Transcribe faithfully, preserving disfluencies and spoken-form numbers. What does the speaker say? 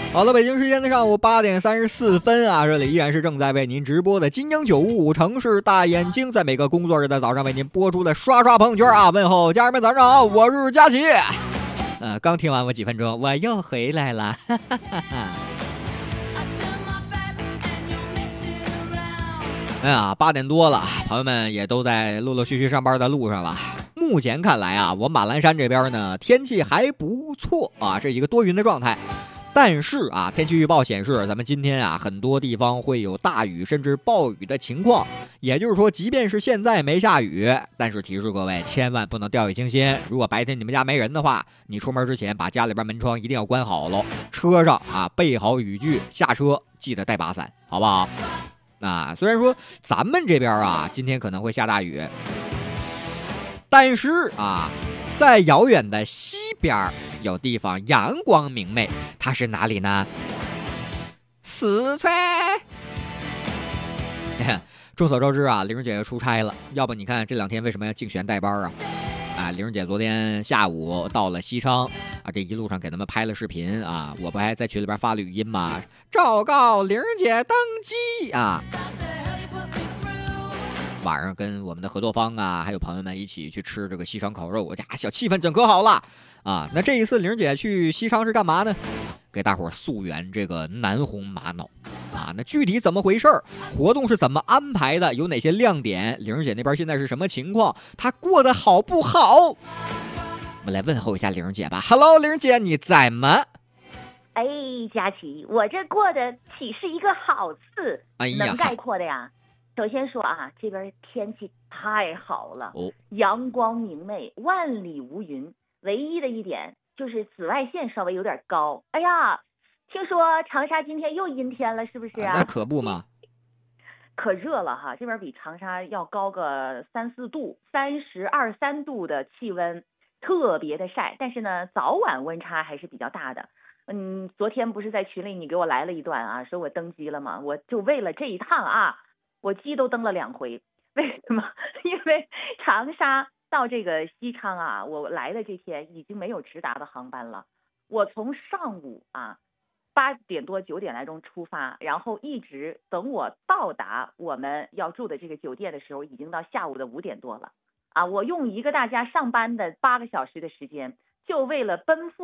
好了，北京时间的上午八点三十四分啊，这里依然是正在为您直播的金鹰九五五城市大眼睛，在每个工作日的早上为您播出的刷刷朋友圈啊，问候家人们早上好，我是佳琪。呃，刚听完我几分钟，我又回来了。哈哈哈哈。哎呀，八点多了，朋友们也都在陆陆续续上班的路上了。目前看来啊，我马栏山这边呢天气还不错啊，这一个多云的状态。但是啊，天气预报显示，咱们今天啊很多地方会有大雨甚至暴雨的情况。也就是说，即便是现在没下雨，但是提示各位千万不能掉以轻心。如果白天你们家没人的话，你出门之前把家里边门窗一定要关好喽。车上啊备好雨具，下车记得带把伞，好不好？啊，虽然说咱们这边啊今天可能会下大雨，但是啊，在遥远的西边有地方阳光明媚，它是哪里呢？四川。众所周知啊，玲姐出差了，要不你看这两天为什么要竞选代班啊？啊，玲姐昨天下午到了西昌啊，这一路上给他们拍了视频啊，我不还在群里边发了语音吗？昭告玲姐登基啊！晚上跟我们的合作方啊，还有朋友们一起去吃这个西昌烤肉，我家小气氛整可好了啊！那这一次玲姐去西昌是干嘛呢？给大伙溯源这个南红玛瑙啊，那具体怎么回事？活动是怎么安排的？有哪些亮点？玲姐那边现在是什么情况？她过得好不好？我们来问候一下玲姐吧。Hello， 玲姐，你在吗？ 哎，佳琪，我这过得岂是一个好字？ 哎呀， 能概括的呀。首先说啊，这边天气太好了， 哦， 阳光明媚，万里无云。唯一的一点就是紫外线稍微有点高。哎呀，听说长沙今天又阴天了，是不是啊？ 啊那可不嘛， 可热了哈，这边比长沙要高个三四度，三十二三度的气温，特别的晒。但是呢，早晚温差还是比较大的。嗯，昨天不是在群里你给我来了一段啊，说我登基了嘛，我就为了这一趟啊，我鸡都蹬了两回。为什么？因为长沙到这个西昌啊，我来的这天已经没有直达的航班了。我从上午啊八点多九点来钟出发，然后一直等我到达我们要住的这个酒店的时候，已经到下午的五点多了啊！我用一个大家上班的八个小时的时间，就为了奔赴